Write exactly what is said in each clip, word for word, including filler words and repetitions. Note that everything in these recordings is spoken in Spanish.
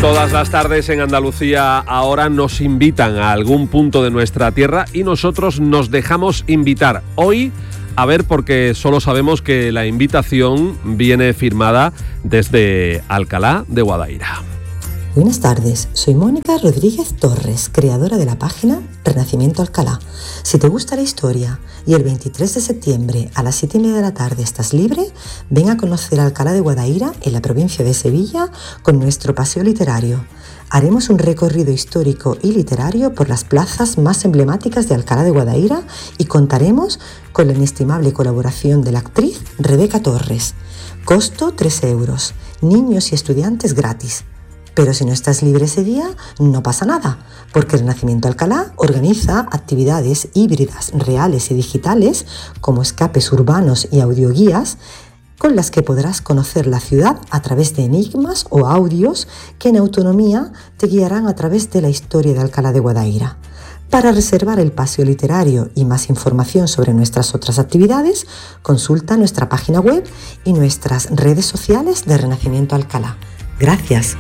Todas las tardes en Andalucía ahora nos invitan a algún punto de nuestra tierra y nosotros nos dejamos invitar. Hoy, a ver, porque solo sabemos que la invitación viene firmada desde Alcalá de Guadaira. Buenas tardes, soy Mónica Rodríguez Torres, creadora de la página Renacimiento Alcalá. Si te gusta la historia y el veintitrés de septiembre a las siete y media de la tarde estás libre, ven a conocer Alcalá de Guadaira en la provincia de Sevilla con nuestro paseo literario. Haremos un recorrido histórico y literario por las plazas más emblemáticas de Alcalá de Guadaira y contaremos con la inestimable colaboración de la actriz Rebeca Torres. Costo tres euros, niños y estudiantes gratis. Pero si no estás libre ese día, no pasa nada, porque Renacimiento Alcalá organiza actividades híbridas, reales y digitales, como escapes urbanos y audioguías, con las que podrás conocer la ciudad a través de enigmas o audios que en autonomía te guiarán a través de la historia de Alcalá de Guadaira. Para reservar el paseo literario y más información sobre nuestras otras actividades, consulta nuestra página web y nuestras redes sociales de Renacimiento Alcalá. Gracias.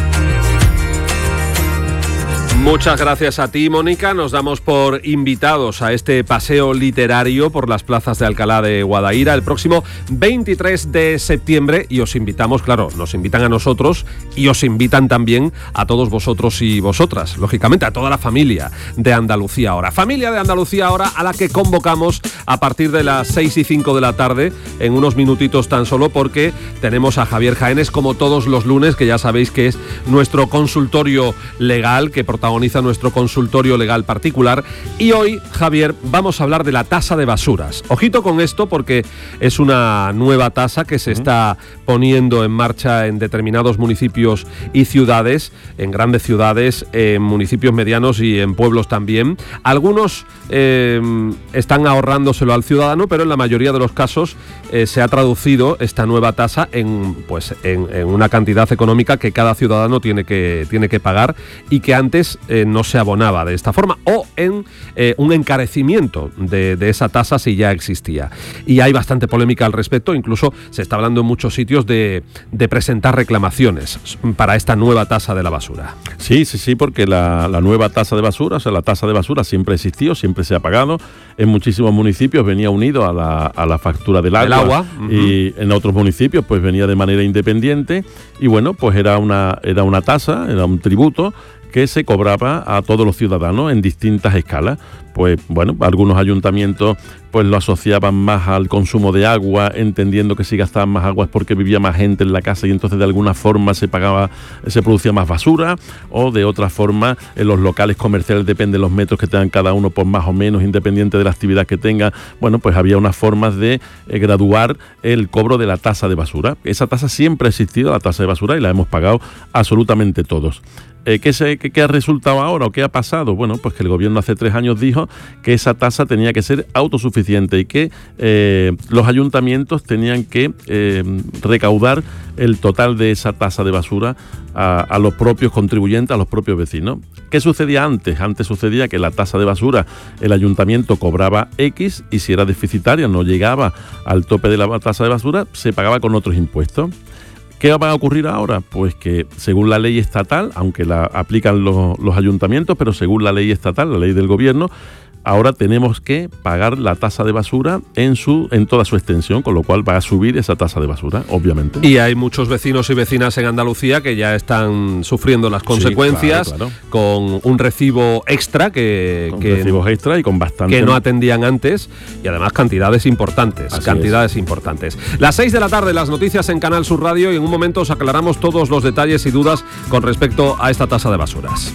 Muchas gracias a ti, Mónica. Nos damos por invitados a este paseo literario por las plazas de Alcalá de Guadaira el próximo veintitrés de septiembre y os invitamos, claro, nos invitan a nosotros y os invitan también a todos vosotros y vosotras, lógicamente a toda la familia de Andalucía Ahora. Familia de Andalucía Ahora a la que convocamos a partir de las seis y cinco de la tarde, en unos minutitos tan solo, porque tenemos a Javier Jaénes como todos los lunes, que ya sabéis que es nuestro consultorio legal, que protagoniza nuestro consultorio legal particular. Y hoy, Javier, vamos a hablar de la tasa de basuras. Ojito con esto, porque es una nueva tasa que se está poniendo en marcha en determinados municipios y ciudades, en grandes ciudades, en municipios medianos y en pueblos también. Algunos eh, están ahorrándoselo al ciudadano, pero en la mayoría de los casos eh, se ha traducido esta nueva tasa en, pues, en, en una cantidad económica que cada ciudadano tiene que, tiene que pagar y que antes Eh, no se abonaba de esta forma, o en eh, un encarecimiento de, de esa tasa si ya existía. Y hay bastante polémica al respecto, incluso se está hablando en muchos sitios de, de presentar reclamaciones para esta nueva tasa de la basura. Sí, sí, sí, porque la, la nueva tasa de basura, o sea, la tasa de basura siempre existió, siempre se ha pagado. En muchísimos municipios venía unido a la, a la factura del agua, el agua. Uh-huh. Y en otros municipios pues venía de manera independiente y bueno, pues era una, era una tasa, era un tributo que se cobraba a todos los ciudadanos en distintas escalas. Pues bueno, algunos ayuntamientos pues lo asociaban más al consumo de agua, entendiendo que si gastaban más agua es porque vivía más gente en la casa y entonces de alguna forma se pagaba, se producía más basura, o de otra forma en los locales comerciales, depende de los metros que tengan cada uno, pues más o menos, independiente de la actividad que tenga. Bueno, pues había unas formas de eh, graduar el cobro de la tasa de basura. Esa tasa siempre ha existido, la tasa de basura, y la hemos pagado absolutamente todos. Eh, ¿qué, se, qué, ¿Qué ha resultado ahora o qué ha pasado? Bueno, pues que el gobierno hace tres años dijo que esa tasa tenía que ser autosuficiente y que eh, los ayuntamientos tenían que eh, recaudar el total de esa tasa de basura a, a los propios contribuyentes, a los propios vecinos. ¿Qué sucedía antes? Antes sucedía que la tasa de basura el ayuntamiento cobraba X y si era deficitaria, no llegaba al tope de la tasa de basura, se pagaba con otros impuestos. ¿Qué va a ocurrir ahora? Pues que según la ley estatal, aunque la aplican los, los ayuntamientos, pero según la ley estatal, la ley del gobierno, ahora tenemos que pagar la tasa de basura en su en toda su extensión, con lo cual va a subir esa tasa de basura, obviamente. Y hay muchos vecinos y vecinas en Andalucía que ya están sufriendo las consecuencias, sí, claro, claro, con un recibo extra que, con que recibos extra y con bastante que no atendían antes, y además cantidades importantes, Así cantidades es. importantes. Las seis de la tarde, las noticias en Canal Sur Radio, y en un momento os aclaramos todos los detalles y dudas con respecto a esta tasa de basuras.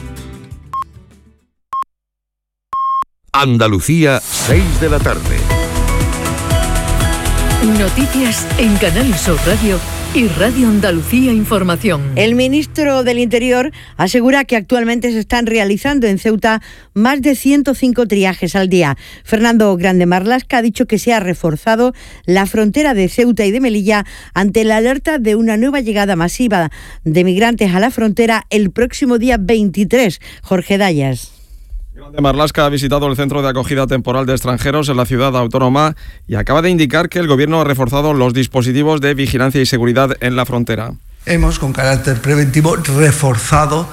Andalucía, seis de la tarde. Noticias en Canal Sur Radio y Radio Andalucía Información. El ministro del Interior asegura que actualmente se están realizando en Ceuta más de ciento cinco triajes al día. Fernando Grande Marlaska ha dicho que se ha reforzado la frontera de Ceuta y de Melilla ante la alerta de una nueva llegada masiva de migrantes a la frontera el próximo día veintitrés. Jorge Dayas. Grande Marlaska ha visitado el centro de acogida temporal de extranjeros en la ciudad autónoma y acaba de indicar que el gobierno ha reforzado los dispositivos de vigilancia y seguridad en la frontera. Hemos, con carácter preventivo, reforzado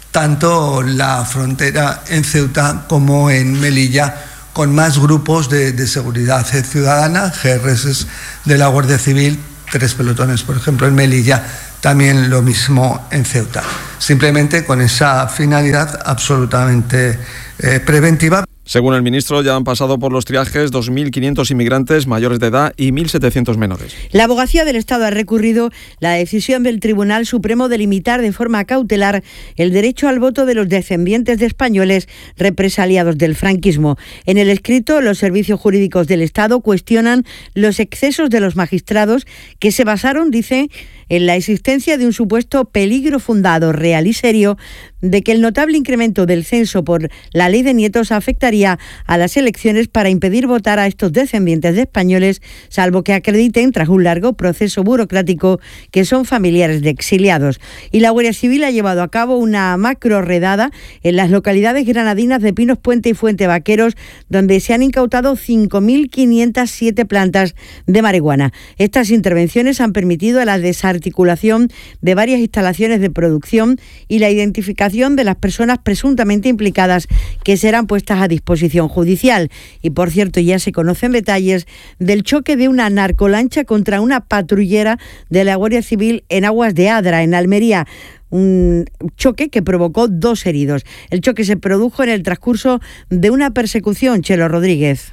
tanto la frontera en Ceuta como en Melilla, con más grupos de, de seguridad ciudadana, G R S de la Guardia Civil, tres pelotones, por ejemplo, en Melilla, también lo mismo en Ceuta. Simplemente con esa finalidad absolutamente eh, preventiva. Según el ministro, ya han pasado por los triajes dos mil quinientos inmigrantes mayores de edad y mil setecientos menores. La Abogacía del Estado ha recurrido la decisión del Tribunal Supremo de limitar de forma cautelar el derecho al voto de los descendientes de españoles represaliados del franquismo. En el escrito, los servicios jurídicos del Estado cuestionan los excesos de los magistrados que se basaron, dice, en la existencia de un supuesto peligro fundado, real y serio de que el notable incremento del censo por la ley de nietos afectaría a las elecciones para impedir votar a estos descendientes de españoles, salvo que acrediten, tras un largo proceso burocrático, que son familiares de exiliados. Y la Guardia Civil ha llevado a cabo una macro redada en las localidades granadinas de Pinos Puente y Fuente Vaqueros, donde se han incautado cinco mil quinientas siete plantas de marihuana. Estas intervenciones han permitido la desarticulación de varias instalaciones de producción y la identificación de las personas presuntamente implicadas, que serán puestas a disposición judicial. Y por cierto, ya se conocen detalles del choque de una narcolancha contra una patrullera de la Guardia Civil en aguas de Adra, en Almería. Un choque que provocó dos heridos. El choque se produjo en el transcurso de una persecución. Chelo Rodríguez.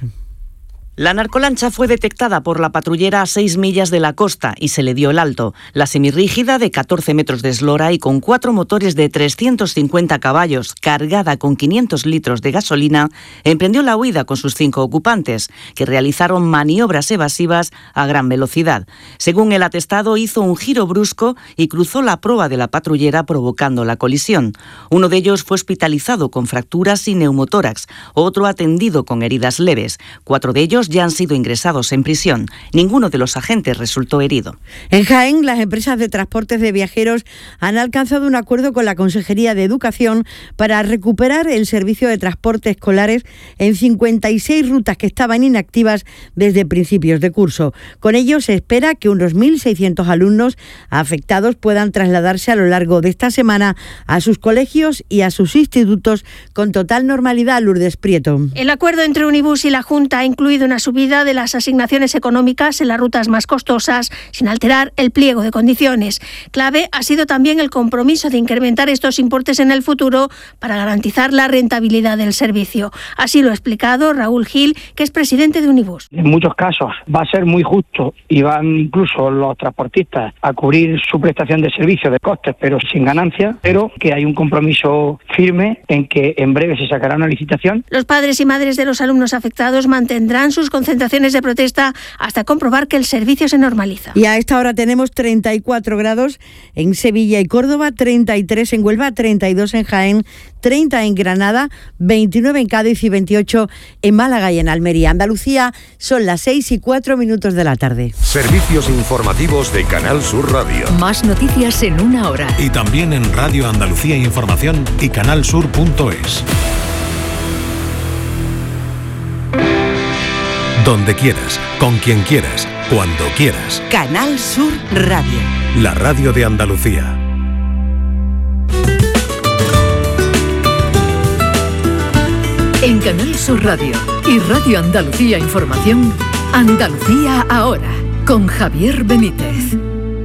La narcolancha fue detectada por la patrullera a seis millas de la costa y se le dio el alto. La semirrígida, de catorce metros de eslora y con cuatro motores de trescientos cincuenta caballos, cargada con quinientos litros de gasolina, emprendió la huida con sus cinco ocupantes, que realizaron maniobras evasivas a gran velocidad. Según el atestado, hizo un giro brusco y cruzó la proa de la patrullera, provocando la colisión. Uno de ellos fue hospitalizado con fracturas y neumotórax, otro atendido con heridas leves. Cuatro de ellos ya han sido ingresados en prisión. Ninguno de los agentes resultó herido. En Jaén, las empresas de transportes de viajeros han alcanzado un acuerdo con la Consejería de Educación para recuperar el servicio de transporte escolares en cincuenta y seis rutas que estaban inactivas desde principios de curso. Con ello se espera que unos mil seiscientos alumnos afectados puedan trasladarse a lo largo de esta semana a sus colegios y a sus institutos con total normalidad. Lourdes Prieto. El acuerdo entre Unibus y la Junta ha incluido una subida de las asignaciones económicas en las rutas más costosas, sin alterar el pliego de condiciones. Clave ha sido también el compromiso de incrementar estos importes en el futuro para garantizar la rentabilidad del servicio. Así lo ha explicado Raúl Gil, que es presidente de Unibus. En muchos casos va a ser muy justo y van incluso los transportistas a cubrir su prestación de servicio de costes, pero sin ganancia, pero que hay un compromiso firme en que en breve se sacará una licitación. Los padres y madres de los alumnos afectados mantendrán sus concentraciones de protesta hasta comprobar que el servicio se normaliza. Y a esta hora tenemos treinta y cuatro grados en Sevilla y Córdoba, treinta y tres en Huelva, treinta y dos en Jaén, treinta en Granada, veintinueve en Cádiz y veintiocho en Málaga y en Almería. Andalucía, son las seis y cuatro minutos de la tarde. Servicios informativos de Canal Sur Radio. Más noticias en una hora. Y también en Radio Andalucía Información y canalsur punto es. Donde quieras, con quien quieras, cuando quieras. Canal Sur Radio. La radio de Andalucía. En Canal Sur Radio y Radio Andalucía Información, Andalucía ahora, con Javier Benítez.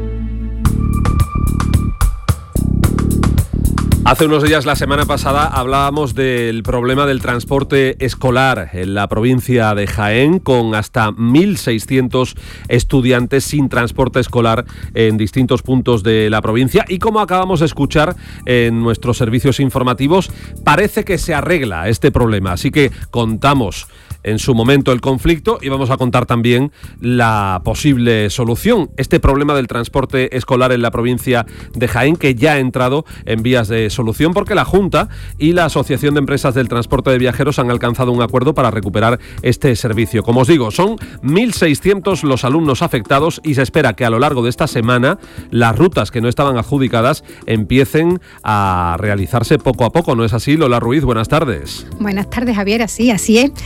Hace unos días, la semana pasada, hablábamos del problema del transporte escolar en la provincia de Jaén, con hasta mil seiscientos estudiantes sin transporte escolar en distintos puntos de la provincia. Y como acabamos de escuchar en nuestros servicios informativos, parece que se arregla este problema. Así que contamos en su momento el conflicto y vamos a contar también la posible solución. Este problema del transporte escolar en la provincia de Jaén, que ya ha entrado en vías de solución porque la Junta y la Asociación de Empresas del Transporte de Viajeros han alcanzado un acuerdo para recuperar este servicio. Como os digo, son mil seiscientos los alumnos afectados y se espera que a lo largo de esta semana las rutas que no estaban adjudicadas empiecen a realizarse poco a poco. ¿No es así, Lola Ruiz? Buenas tardes. Buenas tardes, Javier. Así, así es. Se prevé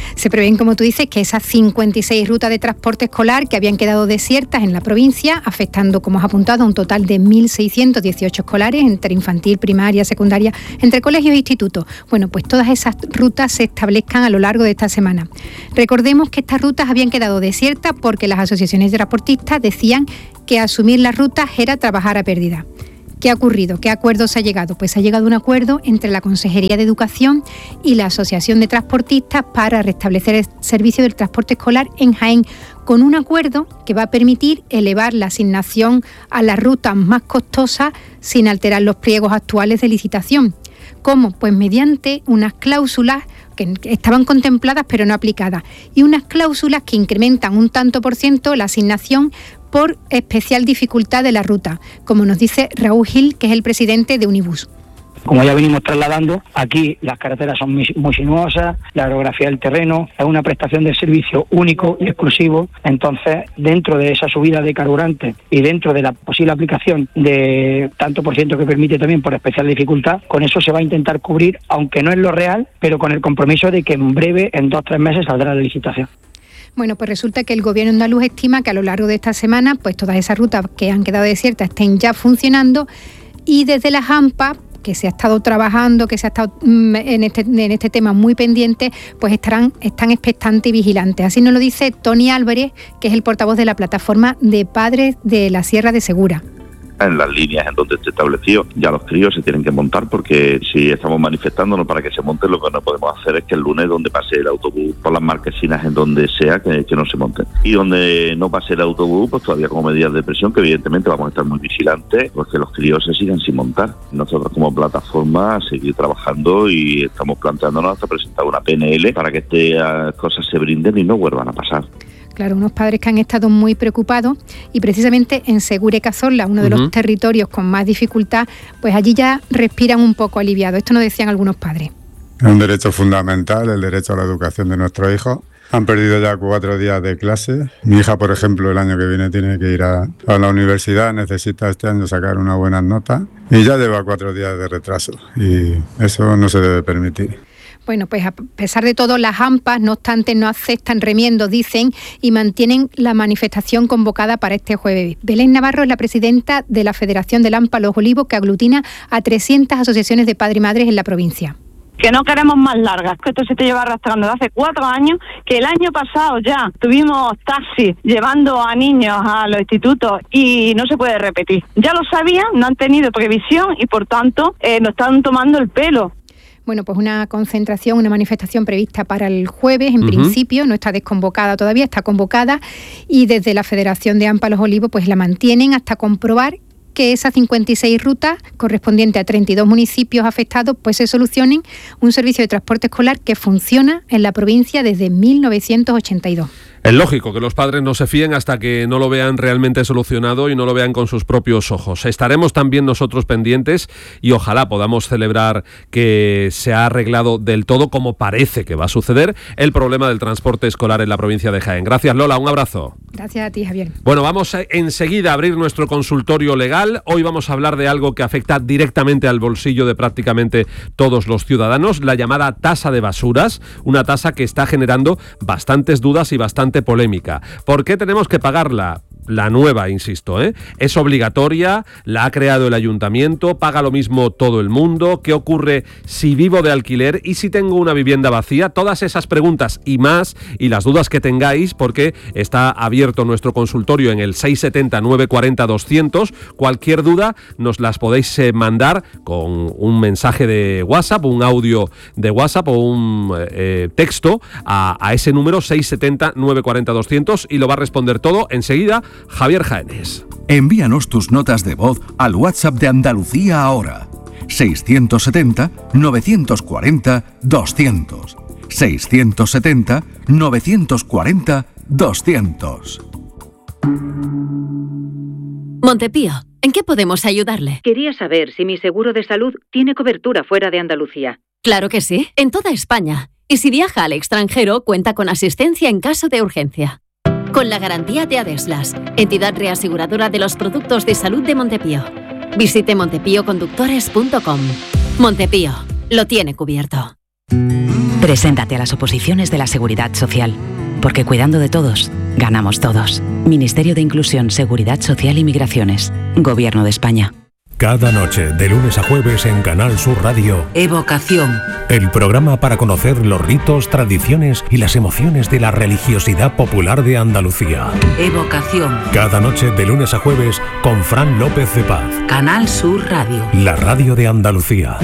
Prevén, como tú dices, que esas cincuenta y seis rutas de transporte escolar que habían quedado desiertas en la provincia, afectando, como has apuntado, a un total de mil seiscientos dieciocho escolares entre infantil, primaria, secundaria, entre colegios e institutos. Bueno, pues todas esas rutas se establezcan a lo largo de esta semana. Recordemos que estas rutas habían quedado desiertas porque las asociaciones de transportistas decían que asumir las rutas era trabajar a pérdida. ¿Qué ha ocurrido? ¿Qué acuerdo se ha llegado? Pues se ha llegado a un acuerdo entre la Consejería de Educación y la Asociación de Transportistas para restablecer el servicio del transporte escolar en Jaén, con un acuerdo que va a permitir elevar la asignación a las rutas más costosas sin alterar los pliegos actuales de licitación. ¿Cómo? Pues mediante unas cláusulas que estaban contempladas pero no aplicadas, y unas cláusulas que incrementan un tanto por ciento la asignación por especial dificultad de la ruta, como nos dice Raúl Gil, que es el presidente de Unibus. Como ya venimos trasladando, aquí las carreteras son muy, muy sinuosas, la orografía del terreno, es una prestación de servicio único y exclusivo. Entonces, dentro de esa subida de carburante y dentro de la posible aplicación de tanto por ciento que permite también por especial dificultad, con eso se va a intentar cubrir, aunque no es lo real, pero con el compromiso de que en breve, en dos o tres meses, saldrá la licitación. Bueno, pues resulta que el gobierno andaluz estima que a lo largo de esta semana, pues todas esas rutas que han quedado desiertas estén ya funcionando, y desde las AMPA, que se ha estado trabajando, que se ha estado en este, en este tema muy pendiente, pues estarán, están expectantes y vigilantes. Así nos lo dice Tony Álvarez, que es el portavoz de la plataforma de padres de la Sierra de Segura. En las líneas en donde esté establecido, ya los críos se tienen que montar, porque si estamos manifestándonos para que se monten, lo que no podemos hacer es que el lunes, donde pase el autobús por las marquesinas, en donde sea, que, que no se monten. Y donde no pase el autobús, pues todavía como medidas de presión, que evidentemente vamos a estar muy vigilantes, pues que los críos se sigan sin montar. Nosotros como plataforma seguir trabajando, y estamos planteándonos hasta presentar una P N L para que estas cosas se brinden y no vuelvan a pasar. Claro, unos padres que han estado muy preocupados, y precisamente en Segura y Cazorla, uno de uh-huh. los territorios con más dificultad, pues allí ya respiran un poco aliviados. Esto nos decían algunos padres. Es un derecho fundamental, el derecho a la educación de nuestros hijos. Han perdido ya cuatro días de clase. Mi hija, por ejemplo, el año que viene tiene que ir a, a la universidad, necesita este año sacar unas buenas notas, y ya lleva cuatro días de retraso, y eso no se debe permitir. Bueno, pues a pesar de todo, las AMPAs, no obstante, no aceptan remiendos, dicen, y mantienen la manifestación convocada para este jueves. Belén Navarro es la presidenta de la Federación del AMPA Los Olivos, que aglutina a trescientas asociaciones de padres y madres en la provincia. Que no queremos más largas, que esto se te lleva arrastrando desde hace cuatro años, que el año pasado ya tuvimos taxis llevando a niños a los institutos y no se puede repetir. Ya lo sabían, no han tenido previsión y por tanto eh, nos están tomando el pelo. Bueno, pues una concentración, una manifestación prevista para el jueves, en uh-huh. principio, no está desconvocada todavía, está convocada, y desde la Federación de AMPA Los Olivos pues la mantienen hasta comprobar que esas cincuenta y seis rutas correspondientes a treinta y dos municipios afectados pues se solucionen, un servicio de transporte escolar que funciona en la provincia desde mil novecientos ochenta y dos. Es lógico que los padres no se fíen hasta que no lo vean realmente solucionado y no lo vean con sus propios ojos. Estaremos también nosotros pendientes y ojalá podamos celebrar que se ha arreglado del todo, como parece que va a suceder, el problema del transporte escolar en la provincia de Jaén. Gracias, Lola, un abrazo. Gracias a ti, Javier. Bueno, vamos a enseguida a abrir nuestro consultorio legal. Hoy vamos a hablar de algo que afecta directamente al bolsillo de prácticamente todos los ciudadanos, la llamada tasa de basuras, una tasa que está generando bastantes dudas y bastante polémica. ¿Por qué tenemos que pagarla? La nueva, insisto, ¿eh? Es obligatoria, la ha creado el ayuntamiento, paga lo mismo todo el mundo. ¿Qué ocurre si vivo de alquiler y si tengo una vivienda vacía? Todas esas preguntas y más, y las dudas que tengáis, porque está abierto nuestro consultorio en el seis siete cero, nueve cuatro cero, doscientos. Cualquier duda nos las podéis eh, mandar con un mensaje de WhatsApp, un audio de WhatsApp o un eh, texto a, a ese número seis siete cero, nueve cuatro cero, doscientos, y lo va a responder todo enseguida Javier Jaénes. Envíanos tus notas de voz al WhatsApp de Andalucía ahora. seiscientos setenta, novecientos cuarenta, doscientos. seiscientos setenta, novecientos cuarenta, doscientos. Montepío, ¿en qué podemos ayudarle? Quería saber si mi seguro de salud tiene cobertura fuera de Andalucía. Claro que sí, en toda España. Y si viaja al extranjero, cuenta con asistencia en caso de urgencia. Con la garantía de Adeslas, entidad reaseguradora de los productos de salud de Montepío. Visite montepío conductores punto com. Montepío, lo tiene cubierto. Preséntate a las oposiciones de la Seguridad Social, porque cuidando de todos, ganamos todos. Ministerio de Inclusión, Seguridad Social y Migraciones. Gobierno de España. Cada noche, de lunes a jueves en Canal Sur Radio, Evocación. El programa para conocer los ritos, tradiciones y las emociones de la religiosidad popular de Andalucía. Evocación. Cada noche, de lunes a jueves, con Fran López de Paz. Canal Sur Radio. La radio de Andalucía.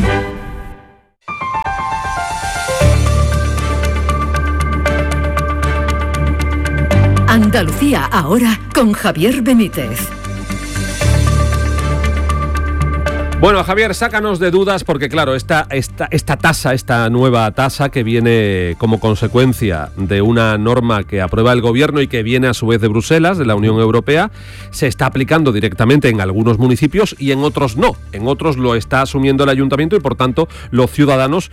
Andalucía ahora con Javier Benítez. Bueno, Javier, sácanos de dudas porque, claro, esta, esta, esta tasa, esta nueva tasa que viene como consecuencia de una norma que aprueba el Gobierno y que viene a su vez de Bruselas, de la Unión Europea, se está aplicando directamente en algunos municipios y en otros no. En otros lo está asumiendo el Ayuntamiento y, por tanto, los ciudadanos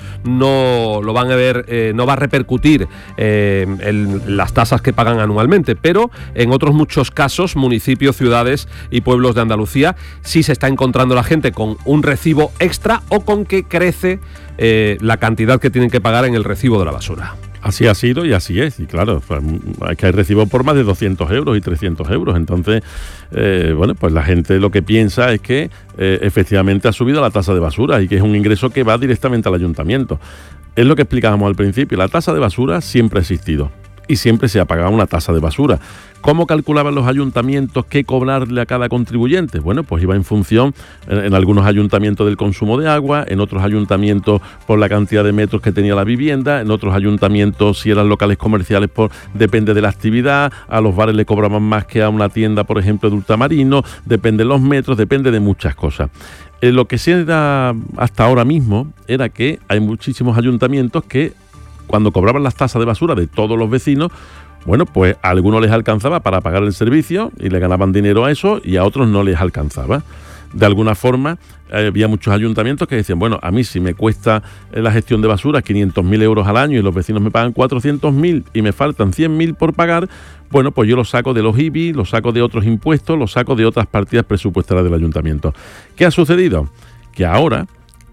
no lo van a ver, eh, no va a repercutir eh, en las tasas que pagan anualmente. Pero en otros muchos casos, municipios, ciudades y pueblos de Andalucía, sí se está encontrando la gente con un recibo extra o con que crece eh, la cantidad que tienen que pagar en el recibo de la basura. Así ha sido y así es, y claro, hay que hay recibo por más de doscientos euros y trescientos euros, entonces, eh, bueno, pues la gente lo que piensa es que eh, efectivamente ha subido la tasa de basura y que es un ingreso que va directamente al ayuntamiento. Es lo que explicábamos al principio, la tasa de basura siempre ha existido y siempre se ha pagado una tasa de basura. ¿Cómo calculaban los ayuntamientos qué cobrarle a cada contribuyente? Bueno, pues iba en función, en, en algunos ayuntamientos, del consumo de agua, en otros ayuntamientos por la cantidad de metros que tenía la vivienda, en otros ayuntamientos, si eran locales comerciales, por depende de la actividad, a los bares le cobraban más que a una tienda, por ejemplo, de ultramarino, depende de los metros, depende de muchas cosas. Eh, lo que se da hasta ahora mismo era que hay muchísimos ayuntamientos que, cuando cobraban las tasas de basura de todos los vecinos, bueno, pues a algunos les alcanzaba para pagar el servicio y le ganaban dinero a eso y a otros no les alcanzaba. De alguna forma, eh, había muchos ayuntamientos que decían, bueno, a mí si me cuesta eh, la gestión de basura quinientos mil euros al año y los vecinos me pagan cuatrocientos mil y me faltan cien mil por pagar, bueno, pues yo lo saco de los I B I, lo saco de otros impuestos, lo saco de otras partidas presupuestarias del ayuntamiento. ¿Qué ha sucedido? Que ahora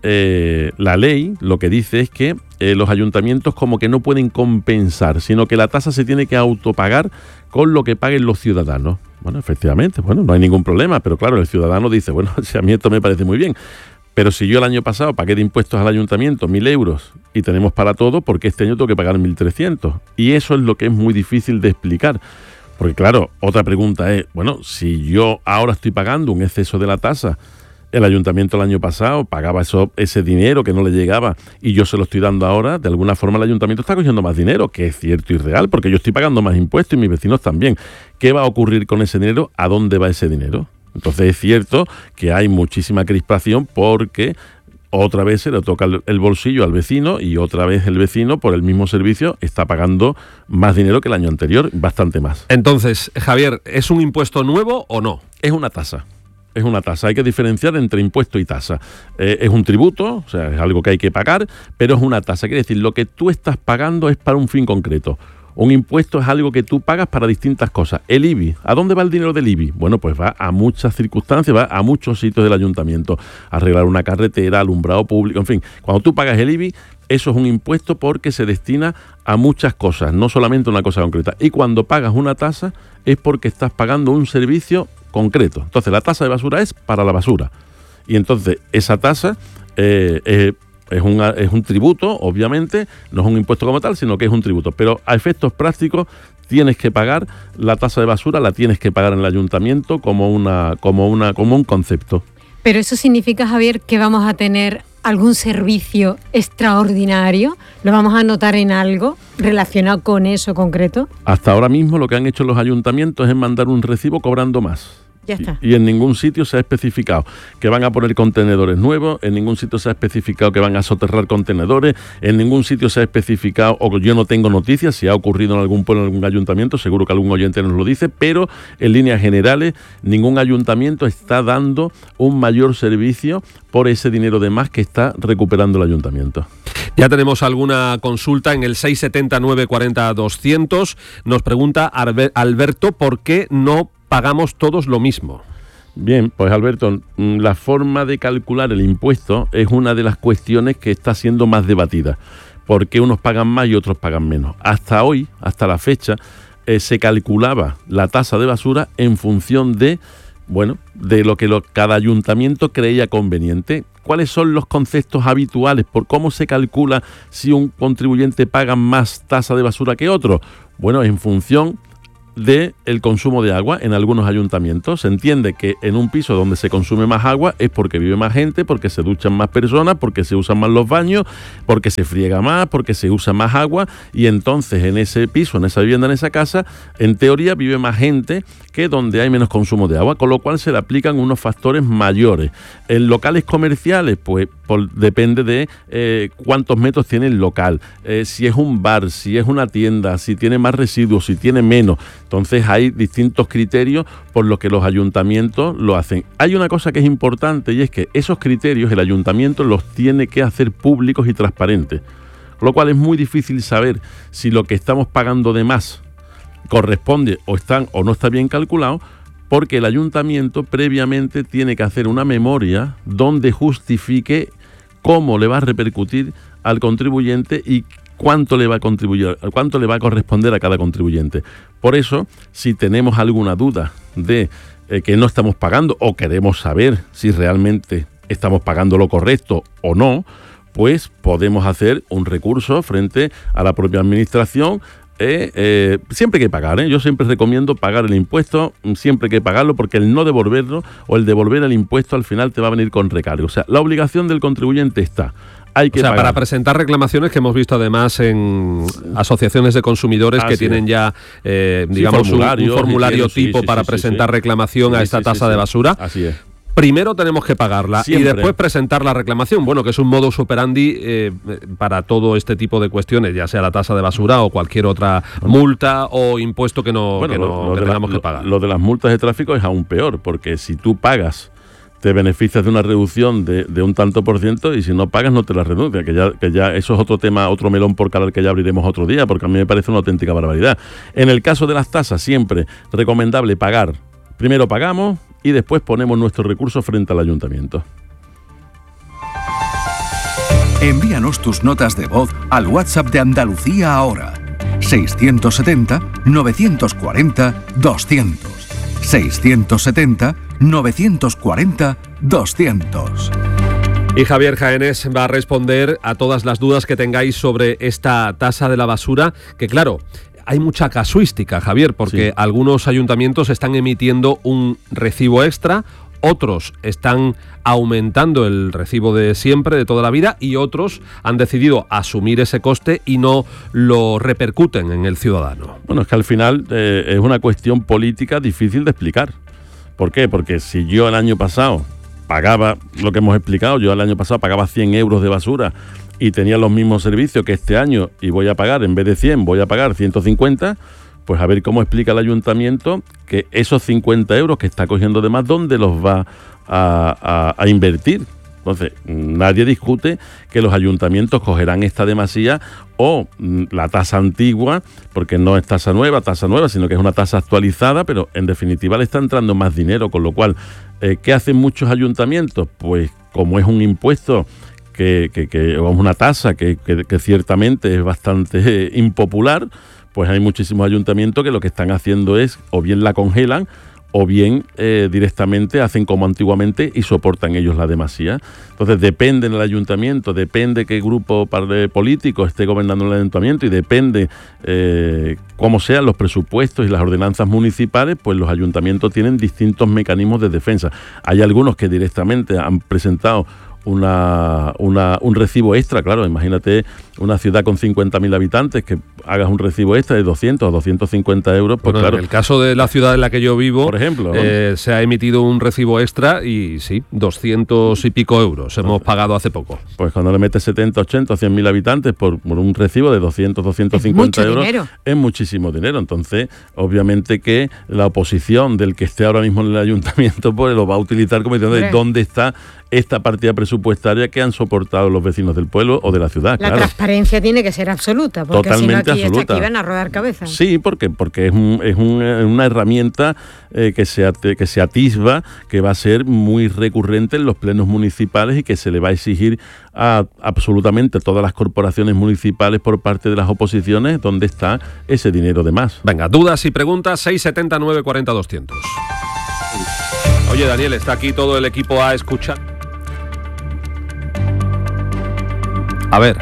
eh, la ley lo que dice es que eh, los ayuntamientos como que no pueden compensar, sino que la tasa se tiene que autopagar con lo que paguen los ciudadanos. Bueno, efectivamente, bueno, no hay ningún problema, pero claro, el ciudadano dice, bueno, si a mí esto me parece muy bien, pero si yo el año pasado pagué de impuestos al ayuntamiento mil euros y tenemos para todo, ¿por qué este año tengo que pagar mil trescientos? Y eso es lo que es muy difícil de explicar. Porque claro, otra pregunta es, bueno, si yo ahora estoy pagando un exceso de la tasa, el ayuntamiento el año pasado pagaba eso, ese dinero que no le llegaba y yo se lo estoy dando ahora, de alguna forma el ayuntamiento está cogiendo más dinero, que es cierto y real, porque yo estoy pagando más impuestos y mis vecinos también. ¿Qué va a ocurrir con ese dinero? ¿A dónde va ese dinero? Entonces es cierto que hay muchísima crispación porque otra vez se le toca el bolsillo al vecino y otra vez el vecino por el mismo servicio está pagando más dinero que el año anterior, bastante más. Entonces, Javier, ¿es un impuesto nuevo o no? Es una tasa. Es una tasa, hay que diferenciar entre impuesto y tasa. Eh, es un tributo, o sea, es algo que hay que pagar, pero es una tasa. Quiere decir, lo que tú estás pagando es para un fin concreto. Un impuesto es algo que tú pagas para distintas cosas. El I B I, ¿a dónde va el dinero del I B I? Bueno, pues va a muchas circunstancias, va a muchos sitios del ayuntamiento. Arreglar una carretera, alumbrado público, en fin. Cuando tú pagas el I B I, eso es un impuesto porque se destina a muchas cosas, no solamente una cosa concreta. Y cuando pagas una tasa es porque estás pagando un servicio concreto. Entonces la tasa de basura es para la basura y entonces esa tasa eh, eh, es, un, es un tributo, obviamente, no es un impuesto como tal, sino que es un tributo, pero a efectos prácticos tienes que pagar la tasa de basura, la tienes que pagar en el ayuntamiento como, una, como, una, como un concepto. Pero eso significa, Javier, que vamos a tener algún servicio extraordinario, ¿lo vamos a notar en algo relacionado con eso concreto? Hasta ahora mismo lo que han hecho los ayuntamientos es mandar un recibo cobrando más. Ya está. Y, y en ningún sitio se ha especificado que van a poner contenedores nuevos, en ningún sitio se ha especificado que van a soterrar contenedores, en ningún sitio se ha especificado, o yo no tengo noticias, si ha ocurrido en algún pueblo, en algún ayuntamiento, seguro que algún oyente nos lo dice, pero en líneas generales ningún ayuntamiento está dando un mayor servicio por ese dinero de más que está recuperando el ayuntamiento. Ya tenemos alguna consulta en el seis siete cero, nueve cuatro cero, doscientos. Nos pregunta Alberto por qué no pagamos todos lo mismo. Bien, pues Alberto, la forma de calcular el impuesto es una de las cuestiones que está siendo más debatida, por qué unos pagan más y otros pagan menos. Hasta hoy, hasta la fecha, eh, se calculaba la tasa de basura en función de, bueno, de lo que lo, cada ayuntamiento creía conveniente. ¿Cuáles son los conceptos habituales? ¿Por cómo se calcula si un contribuyente paga más tasa de basura que otro? Bueno, en función del consumo de agua en algunos ayuntamientos. Se entiende que en un piso donde se consume más agua es porque vive más gente, porque se duchan más personas, porque se usan más los baños, porque se friega más, porque se usa más agua, y entonces en ese piso, en esa vivienda, en esa casa, en teoría vive más gente que donde hay menos consumo de agua, con lo cual se le aplican unos factores mayores. En locales comerciales, pues por, depende de eh, cuántos metros tiene el local, eh, si es un bar, si es una tienda, si tiene más residuos, si tiene menos. Entonces hay distintos criterios por los que los ayuntamientos lo hacen. Hay una cosa que es importante, y es que esos criterios el ayuntamiento los tiene que hacer públicos y transparentes, con lo cual es muy difícil saber si lo que estamos pagando de más corresponde o están o no está bien calculado, porque el ayuntamiento previamente tiene que hacer una memoria donde justifique cómo le va a repercutir al contribuyente y cuánto le va a contribuir, cuánto le va a corresponder a cada contribuyente. Por eso, si tenemos alguna duda de eh, que no estamos pagando o queremos saber si realmente estamos pagando lo correcto o no, pues podemos hacer un recurso frente a la propia administración. Eh, eh, siempre hay que pagar, ¿eh? Yo siempre recomiendo pagar el impuesto, siempre hay que pagarlo, porque el no devolverlo o el devolver el impuesto al final te va a venir con recargo. O sea, la obligación del contribuyente está. Hay que o sea, pagar. Para presentar reclamaciones, que hemos visto además en asociaciones de consumidores Así que tienen es. ya, eh, digamos, sí, un, un formulario tipo sí, sí, para sí, presentar sí, reclamación sí, a esta sí, tasa sí, de basura. Así es. Primero tenemos que pagarla Siempre. y después presentar la reclamación, bueno, que es un modus operandi eh, para todo este tipo de cuestiones, ya sea la tasa de basura o cualquier otra multa o impuesto que no, bueno, que no lo, lo que tengamos la, que pagar. Lo, lo de las multas de tráfico es aún peor, porque si tú pagas te beneficias de una reducción de, de un tanto por ciento, y si no pagas no te la reduce, que ya, que ya eso es otro tema, otro melón por calar que ya abriremos otro día, porque a mí me parece una auténtica barbaridad. En el caso de las tasas, siempre recomendable pagar. Primero pagamos y después ponemos nuestros recursos frente al ayuntamiento. Envíanos tus notas de voz al WhatsApp de Andalucía ahora. seiscientos setenta, novecientos cuarenta, doscientos. seiscientos setenta, novecientos cuarenta, doscientos. Y Javier Jaénes va a responder a todas las dudas que tengáis sobre esta tasa de la basura, que claro, hay mucha casuística, Javier, porque sí. algunos ayuntamientos están emitiendo un recibo extra, otros están aumentando el recibo de siempre, de toda la vida, y otros han decidido asumir ese coste y no lo repercuten en el ciudadano. Bueno, es que al final eh, es una cuestión política difícil de explicar. ¿Por qué? Porque si yo el año pasado pagaba, lo que hemos explicado, yo el año pasado pagaba cien euros de basura y tenía los mismos servicios que este año, y voy a pagar, en vez de cien, voy a pagar ciento cincuenta, pues a ver cómo explica el ayuntamiento que esos cincuenta euros que está cogiendo de más, ¿dónde los va a, a, a invertir? Entonces, nadie discute que los ayuntamientos cogerán esta demasía o la tasa antigua, porque no es tasa nueva, tasa nueva, sino que es una tasa actualizada, pero en definitiva le está entrando más dinero, con lo cual, eh, ¿qué hacen muchos ayuntamientos? Pues como es un impuesto que, que, que o una tasa que, que, que ciertamente es bastante eh, impopular, pues hay muchísimos ayuntamientos que lo que están haciendo es o bien la congelan o bien eh, directamente hacen como antiguamente y soportan ellos la demasía. Entonces depende del ayuntamiento, depende qué grupo político esté gobernando el ayuntamiento y depende eh, cómo sean los presupuestos y las ordenanzas municipales, pues los ayuntamientos tienen distintos mecanismos de defensa. Hay algunos que directamente han presentado Una, una, un recibo extra, claro, imagínate una ciudad con cincuenta mil habitantes que hagas un recibo extra de doscientos o doscientos cincuenta euros, pues bueno, claro. En el caso de la ciudad en la que yo vivo, por ejemplo, eh, ¿no? se ha emitido un recibo extra y sí, doscientos y pico euros hemos pagado hace poco. Pues cuando le metes setenta, ochenta, cien mil habitantes por, por un recibo de doscientos, doscientos cincuenta euros, dinero. Es muchísimo dinero. Entonces, obviamente que la oposición del que esté ahora mismo en el ayuntamiento, pues lo va a utilizar como diciendo, ¿dónde está esta partida presupuestaria que han soportado los vecinos del pueblo o de la ciudad. La claro. transparencia tiene que ser absoluta, porque Totalmente si no aquí, absoluta. aquí van a rodar cabezas. Sí, porque, porque es, un, es un, una herramienta eh, que, se ate, que se atisba, que va a ser muy recurrente en los plenos municipales y que se le va a exigir a absolutamente todas las corporaciones municipales por parte de las oposiciones dónde está ese dinero de más. Venga, dudas y preguntas, seis siete cero nueve cuatro cero doscientos. Oye, Daniel, ¿está aquí todo el equipo a escuchar? A ver.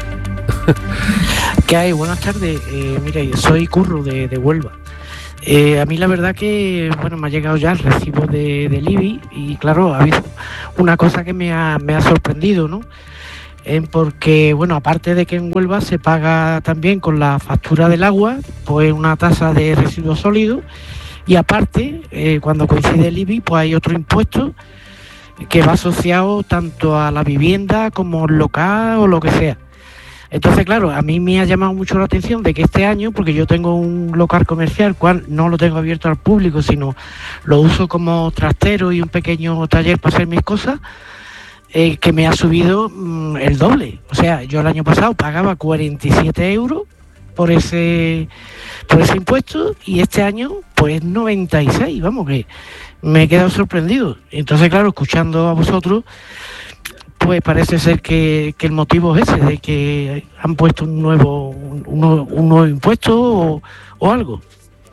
¿Qué hay? Buenas tardes. Eh, mire, soy Curro de, de Huelva. Eh, a mí la verdad que, bueno, me ha llegado ya el recibo de, del I B I y claro, ha habido una cosa que me ha, me ha sorprendido, ¿no? Eh, porque, bueno, aparte de que en Huelva se paga también con la factura del agua, pues una tasa de residuos sólidos y aparte, eh, cuando coincide el I B I, pues hay otro impuesto que va asociado tanto a la vivienda como al local o lo que sea. Entonces, claro, a mí me ha llamado mucho la atención de que este año, porque yo tengo un local comercial, cual no lo tengo abierto al público, sino lo uso como trastero y un pequeño taller para hacer mis cosas, eh, que me ha subido mmm, el doble. O sea, yo el año pasado pagaba cuarenta y siete euros por ese, por ese impuesto y este año, pues noventa y seis, vamos, que me he quedado sorprendido. Entonces, claro, escuchando a vosotros, pues parece ser que, que el motivo es ese, de que han puesto un nuevo un, un nuevo impuesto o, o algo.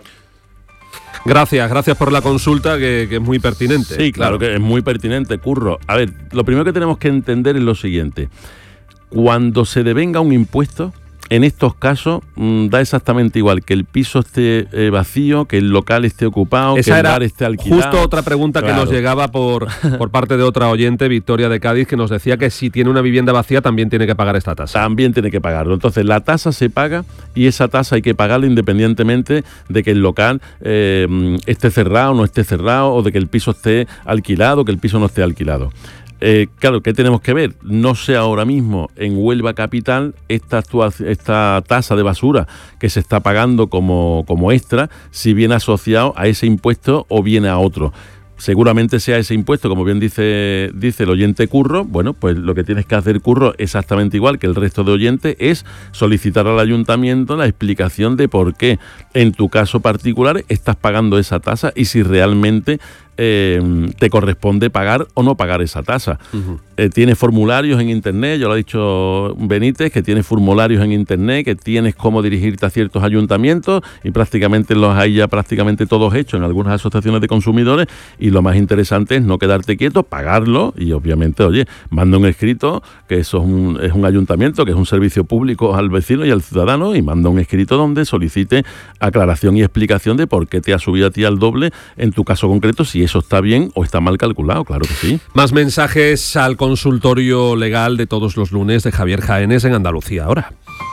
Gracias, gracias por la consulta, que, que es muy pertinente. Sí, claro, claro que es muy pertinente, Curro. A ver, lo primero que tenemos que entender es lo siguiente. Cuando se devenga un impuesto, en estos casos mmm, da exactamente igual que el piso esté eh, vacío, que el local esté ocupado, Esa que el era bar esté alquilado. Justo otra pregunta claro. que nos llegaba por, por parte de otra oyente, Victoria de Cádiz, que nos decía que si tiene una vivienda vacía también tiene que pagar esta tasa. También tiene que pagarlo. Entonces la tasa se paga y esa tasa hay que pagarla independientemente de que el local eh, esté cerrado o no esté cerrado, o de que el piso esté alquilado o que el piso no esté alquilado. Eh, claro, ¿qué tenemos que ver? No sé ahora mismo en Huelva Capital esta, esta tasa de basura que se está pagando como, como extra, si viene asociado a ese impuesto o viene a otro. Seguramente sea ese impuesto, como bien dice, dice el oyente Curro. Bueno, pues lo que tienes que hacer, Curro, exactamente igual que el resto de oyentes, es solicitar al ayuntamiento la explicación de por qué en tu caso particular estás pagando esa tasa y si realmente eh, te corresponde pagar o no pagar esa tasa. Uh-huh. Eh, tienes formularios en internet, ya lo ha dicho Benítez, que tienes formularios en internet, que tienes cómo dirigirte a ciertos ayuntamientos y prácticamente los hay ya prácticamente todos hechos en algunas asociaciones de consumidores. Y lo más interesante es no quedarte quieto, pagarlo y obviamente, oye, manda un escrito, que eso es un, es un ayuntamiento, que es un servicio público al vecino y al ciudadano, y manda un escrito donde solicite aclaración y explicación de por qué te ha subido a ti al doble en tu caso concreto, si eso está bien o está mal calculado, claro que sí. Más mensajes al consultorio legal de todos los lunes de Javier Jaénes en Andalucía Ahora.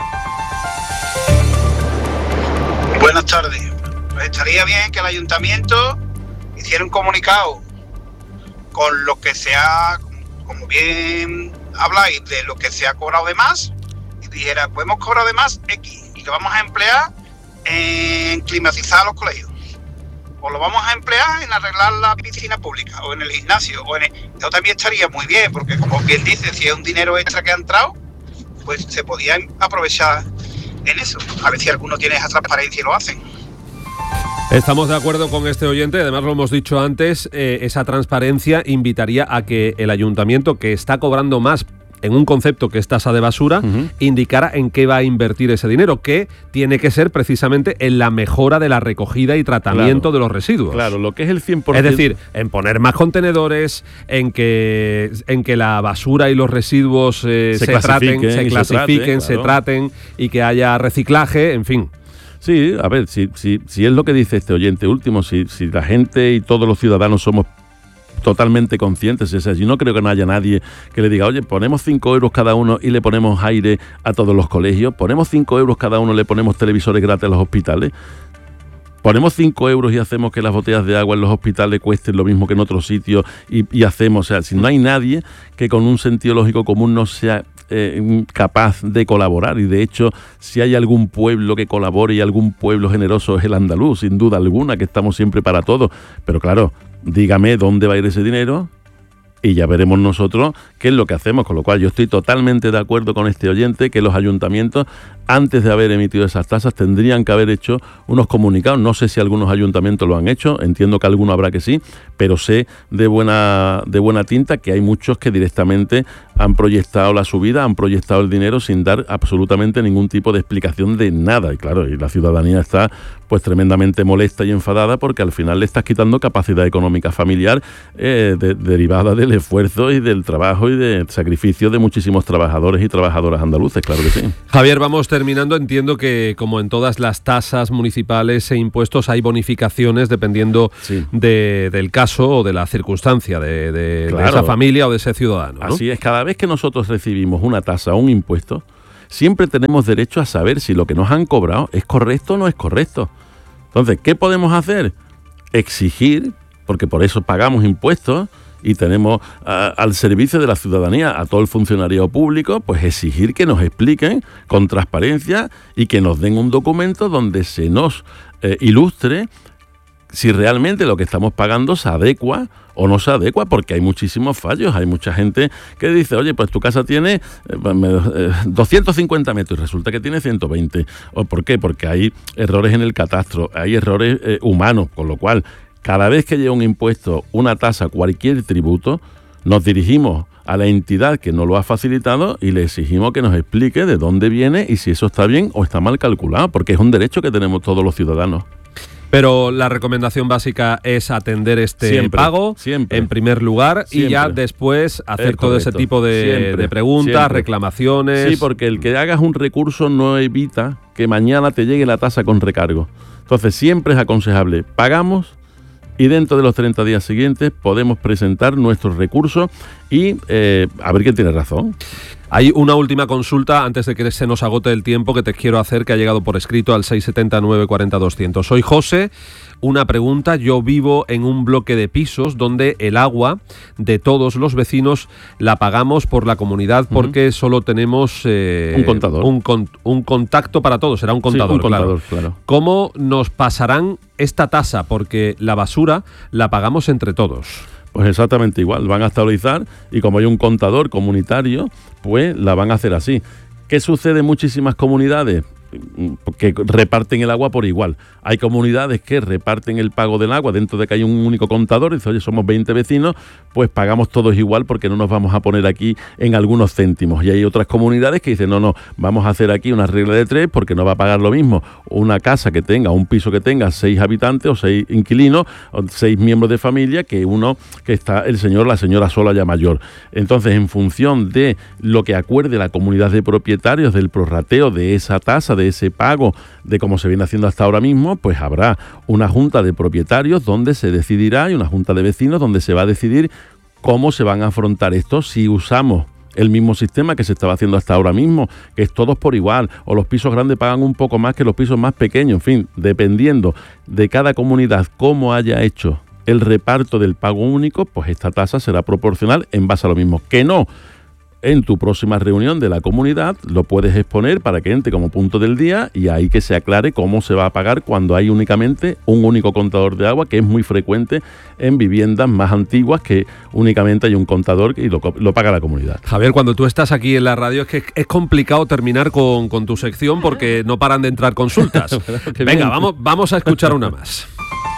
Buenas tardes. Pues estaría bien que el ayuntamiento hiciera un comunicado con lo que se ha, como bien habláis, de lo que se ha cobrado de más, y dijera, pues hemos cobrado de más X y lo vamos a emplear en climatizar los colegios, o lo vamos a emplear en arreglar la piscina pública o en el gimnasio, o en el... Eso también estaría muy bien, porque como bien dice, si es un dinero extra que ha entrado, pues se podía aprovechar en eso. A ver si alguno tiene esa transparencia y lo hacen. Estamos de acuerdo con este oyente, además lo hemos dicho antes, eh, esa transparencia invitaría a que el ayuntamiento, que está cobrando más en un concepto que es tasa de basura, uh-huh, indicara en qué va a invertir ese dinero, que tiene que ser precisamente en la mejora de la recogida y tratamiento, claro, de los residuos. Claro, lo que es el cien por ciento. Es decir, en poner más contenedores, en que, en que la basura y los residuos eh, se, se traten, se clasifiquen, se, trate, claro, se traten y que haya reciclaje, en fin. Sí, a ver, si, si, si es lo que dice este oyente último, si, si la gente y todos los ciudadanos somos totalmente conscientes, o sea, yo no creo que no haya nadie que le diga, oye, ponemos cinco euros cada uno y le ponemos aire a todos los colegios, ponemos cinco euros cada uno y le ponemos televisores gratis a los hospitales, ponemos cinco euros y hacemos que las botellas de agua en los hospitales cuesten lo mismo que en otros sitios y, y hacemos, o sea, si no hay nadie que con un sentido lógico común no sea eh, capaz de colaborar, y de hecho, si hay algún pueblo que colabore y algún pueblo generoso es el andaluz, sin duda alguna, que estamos siempre para todo, pero claro, dígame dónde va a ir ese dinero y ya veremos nosotros qué es lo que hacemos, con lo cual yo estoy totalmente de acuerdo con este oyente que los ayuntamientos, antes de haber emitido esas tasas, tendrían que haber hecho unos comunicados. No sé si algunos ayuntamientos lo han hecho, entiendo que alguno habrá que sí, pero sé de buena, de buena tinta que hay muchos que directamente han proyectado la subida, han proyectado el dinero sin dar absolutamente ningún tipo de explicación de nada. Y claro, y la ciudadanía está pues tremendamente molesta y enfadada porque al final le estás quitando capacidad económica familiar eh, de, derivada del esfuerzo y del trabajo y del sacrificio de muchísimos trabajadores y trabajadoras andaluces, claro que sí. Javier, vamos terminando. Entiendo que como en todas las tasas municipales e impuestos hay bonificaciones dependiendo sí. de, del caso o de la circunstancia de, de, claro. de esa familia o de ese ciudadano, ¿no? Así es, cada vez que nosotros recibimos una tasa o un impuesto, siempre tenemos derecho a saber si lo que nos han cobrado es correcto o no es correcto. Entonces, ¿qué podemos hacer? Exigir, porque por eso pagamos impuestos y tenemos uh, al servicio de la ciudadanía a todo el funcionariado público, pues exigir que nos expliquen con transparencia y que nos den un documento donde se nos eh, ilustre si realmente lo que estamos pagando se adecua o no se adecua, porque hay muchísimos fallos. Hay mucha gente que dice, oye, pues tu casa tiene eh, doscientos cincuenta metros y resulta que tiene ciento veinte. ¿O por qué? Porque hay errores en el catastro, hay errores eh, humanos, con lo cual, cada vez que llega un impuesto, una tasa, cualquier tributo, nos dirigimos a la entidad que nos lo ha facilitado y le exigimos que nos explique de dónde viene y si eso está bien o está mal calculado, porque es un derecho que tenemos todos los ciudadanos. Pero la recomendación básica es atender este siempre, pago siempre. en primer lugar siempre. y ya después hacer todo ese tipo de, siempre, de preguntas, siempre. reclamaciones. Sí, porque el que hagas un recurso no evita que mañana te llegue la tasa con recargo. Entonces siempre es aconsejable, pagamos y dentro de los treinta días siguientes podemos presentar nuestros recursos y eh, a ver quién tiene razón. Hay una última consulta antes de que se nos agote el tiempo que te quiero hacer, que ha llegado por escrito al seis siete cero, nueve cuatro cero, doscientos. Soy José. Una pregunta. Yo vivo en un bloque de pisos donde el agua de todos los vecinos la pagamos por la comunidad porque uh-huh. solo tenemos eh, un contador. Un, con, un contacto para todos. Será un contador, sí, un contador claro. claro. ¿Cómo nos pasarán esta tasa? Porque la basura la pagamos entre todos. Pues exactamente igual, van a estabilizar y como hay un contador comunitario, pues la van a hacer así. ¿Qué sucede en muchísimas comunidades? Que reparten el agua por igual. Hay comunidades que reparten el pago del agua dentro de que hay un único contador y dice, oye, somos veinte vecinos, pues pagamos todos igual porque no nos vamos a poner aquí en algunos céntimos. Y hay otras comunidades que dicen, no, no, vamos a hacer aquí una regla de tres porque no va a pagar lo mismo una casa que tenga, un piso que tenga seis habitantes o seis inquilinos o seis miembros de familia que uno que está el señor o la señora sola ya mayor. Entonces, en función de lo que acuerde la comunidad de propietarios del prorrateo de esa tasa, de ese pago, de cómo se viene haciendo hasta ahora mismo, pues habrá una junta de propietarios donde se decidirá y una junta de vecinos donde se va a decidir cómo se van a afrontar esto, si usamos el mismo sistema que se estaba haciendo hasta ahora mismo, que es todos por igual, o los pisos grandes pagan un poco más que los pisos más pequeños, en fin, dependiendo de cada comunidad cómo haya hecho el reparto del pago único, pues esta tasa será proporcional en base a lo mismo. Que no, en tu próxima reunión de la comunidad lo puedes exponer para que entre como punto del día y ahí que se aclare cómo se va a pagar cuando hay únicamente un único contador de agua, que es muy frecuente en viviendas más antiguas que únicamente hay un contador y lo, lo paga la comunidad. Javier, cuando tú estás aquí en la radio es que es complicado terminar con, con tu sección porque no paran de entrar consultas. Venga, vamos, vamos a escuchar una más.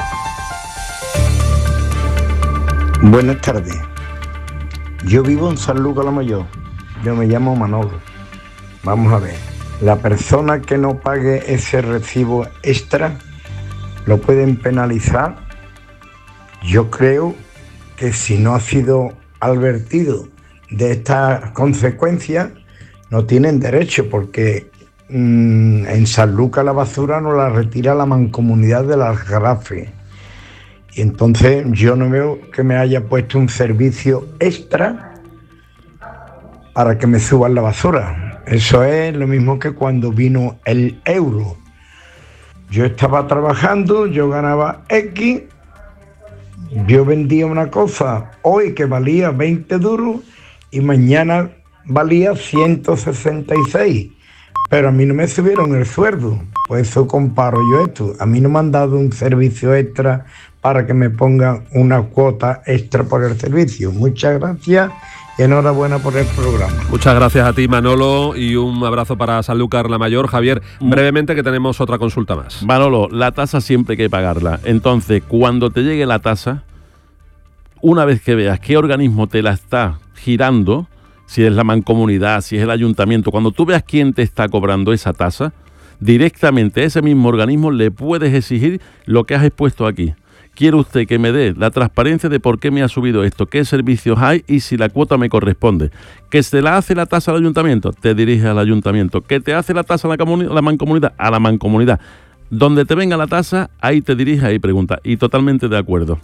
Buenas tardes. Yo vivo en Sanlúcar la Mayor. Yo me llamo Manolo. Vamos a ver. La persona que no pague ese recibo extra, ¿lo pueden penalizar? Yo creo que si no ha sido advertido de estas consecuencias, no tienen derecho, porque mmm, en Sanlúcar la basura no la retira la mancomunidad de las Aljarafe. Y entonces yo no veo que me haya puesto un servicio extra para que me suban la basura. Eso es lo mismo que cuando vino el euro. Yo estaba trabajando, yo ganaba X, yo vendía una cosa hoy que valía veinte duros y mañana valía ciento sesenta y seis. Pero a mí no me subieron el sueldo. Pues eso comparo yo esto. A mí no me han dado un servicio extra para que me pongan una cuota extra por el servicio. Muchas gracias y enhorabuena por el programa. Muchas gracias a ti, Manolo, y un abrazo para Sanlúcar la Mayor. Javier, brevemente, que tenemos otra consulta más. Manolo, la tasa siempre hay que pagarla. Entonces, cuando te llegue la tasa, una vez que veas qué organismo te la está girando, si es la mancomunidad, si es el ayuntamiento, cuando tú veas quién te está cobrando esa tasa, directamente a ese mismo organismo le puedes exigir lo que has expuesto aquí. ¿Quiere usted que me dé la transparencia de por qué me ha subido esto, qué servicios hay y si la cuota me corresponde? ¿Que se la hace la tasa al ayuntamiento? Te diriges al ayuntamiento. ¿Que te hace la tasa a la, comuni- a la mancomunidad? A la mancomunidad. Donde te venga la tasa, ahí te diriges y preguntas. Y totalmente de acuerdo.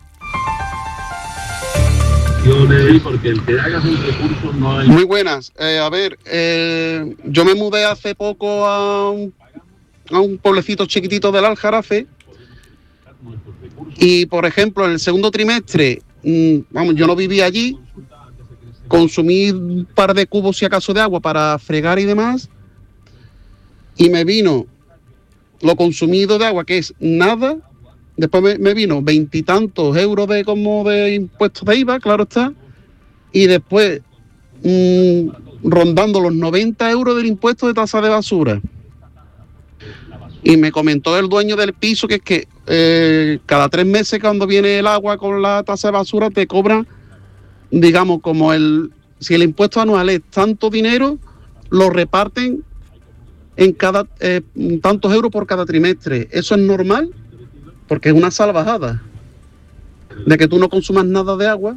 Muy buenas. Eh, a ver, eh, yo me mudé hace poco a un, a un pueblecito chiquitito del Aljarafe. Y, por ejemplo, en el segundo trimestre, mmm, vamos, yo no vivía allí, consumí un par de cubos, si acaso, de agua para fregar y demás, y me vino lo consumido de agua, que es nada. Después me, me vino veintitantos euros de como de impuestos de I V A, claro está, y después mmm, rondando los noventa euros del impuesto de tasa de basura. Y me comentó el dueño del piso que es que eh, cada tres meses cuando viene el agua con la tasa de basura te cobran, digamos, como el si el impuesto anual es tanto dinero, lo reparten en cada eh, tantos euros por cada trimestre. ¿Eso es normal? Porque es una salvajada de que tú no consumas nada de agua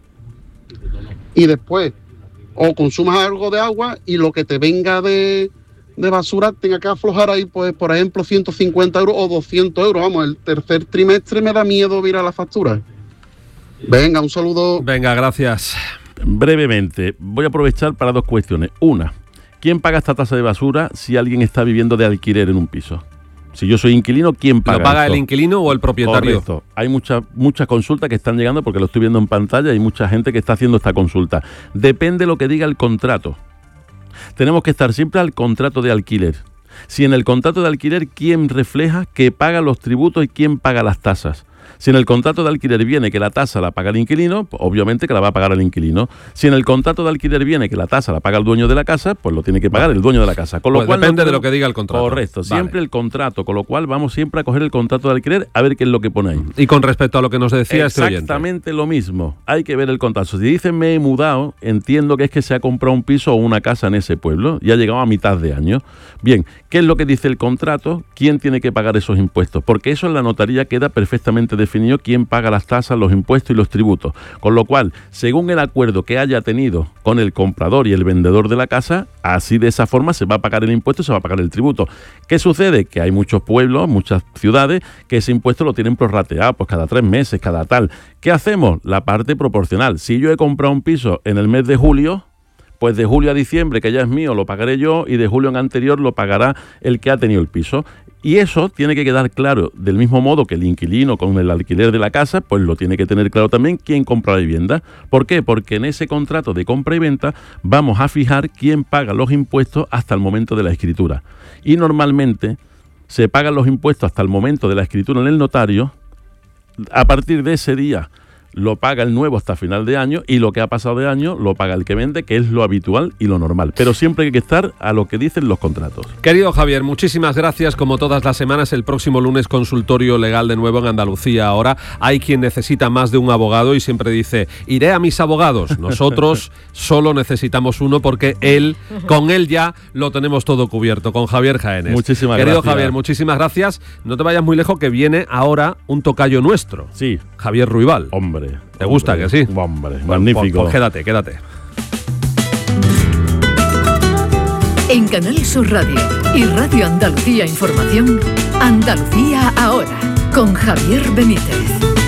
y después o consumas algo de agua y lo que te venga de... de basura tenga que aflojar ahí, pues, por ejemplo, ciento cincuenta euros o doscientos euros. Vamos, el tercer trimestre me da miedo mirar la factura. Venga, un saludo. Venga, gracias. Brevemente, voy a aprovechar para dos cuestiones. Una, ¿quién paga esta tasa de basura si alguien está viviendo de alquiler en un piso? Si yo soy inquilino, ¿quién paga? ¿Lo paga esto? el inquilino o el propietario? Correcto. Hay muchas muchas consultas que están llegando porque lo estoy viendo en pantalla. Hay mucha gente que está haciendo esta consulta. Depende lo que diga el contrato. Tenemos que estar siempre al contrato de alquiler. Si en el contrato de alquiler, ¿quién refleja que paga los tributos y quién paga las tasas? Si en el contrato de alquiler viene que la tasa la paga el inquilino, pues obviamente que la va a pagar el inquilino. Si en el contrato de alquiler viene que la tasa la paga el dueño de la casa, pues lo tiene que pagar el dueño de la casa. Con lo pues cual depende no, de lo que diga el contrato. Correcto, vale. Siempre el contrato, con lo cual vamos siempre a coger el contrato de alquiler a ver qué es lo que pone ahí. Y con respecto a lo que nos decía este oyente. Exactamente lo mismo, hay que ver el contrato. Si dicen me he mudado, entiendo que es que se ha comprado un piso o una casa en ese pueblo y ha llegado a mitad de año. Bien, ¿qué es lo que dice el contrato? ¿Quién tiene que pagar esos impuestos? Porque eso en la notaría queda perfectamente definido quién paga las tasas, los impuestos y los tributos. Con lo cual, según el acuerdo que haya tenido con el comprador y el vendedor de la casa, así de esa forma se va a pagar el impuesto y se va a pagar el tributo. ¿Qué sucede? Que hay muchos pueblos, muchas ciudades, que ese impuesto lo tienen prorrateado, pues cada tres meses, cada tal. ¿Qué hacemos? La parte proporcional. Si yo he comprado un piso en el mes de julio, pues de julio a diciembre, que ya es mío, lo pagaré yo, y de julio en anterior lo pagará el que ha tenido el piso. Y eso tiene que quedar claro, del mismo modo que el inquilino con el alquiler de la casa, pues lo tiene que tener claro también quién compra la vivienda. ¿Por qué? Porque en ese contrato de compra y venta vamos a fijar quién paga los impuestos hasta el momento de la escritura. Y normalmente se pagan los impuestos hasta el momento de la escritura en el notario. A partir de ese día lo paga el nuevo hasta final de año y lo que ha pasado de año lo paga el que vende, que es lo habitual y lo normal. Pero siempre hay que estar a lo que dicen los contratos. Querido Javier, muchísimas gracias. Como todas las semanas, el próximo lunes consultorio legal de nuevo en Andalucía. Ahora hay quien necesita más de un abogado y siempre dice, iré a mis abogados. Nosotros solo necesitamos uno porque él, con él ya lo tenemos todo cubierto, con Javier Jaénes. Muchísimas Querido gracias. Javier, muchísimas gracias. No te vayas muy lejos, que viene ahora un tocayo nuestro. Sí. Javier Ruibal. Hombre. ¿Te gusta que sí? Hombre, bueno, magnífico. Pues, pues quédate, quédate. En Canal Sur Radio y Radio Andalucía Información, Andalucía ahora, con Javier Benítez.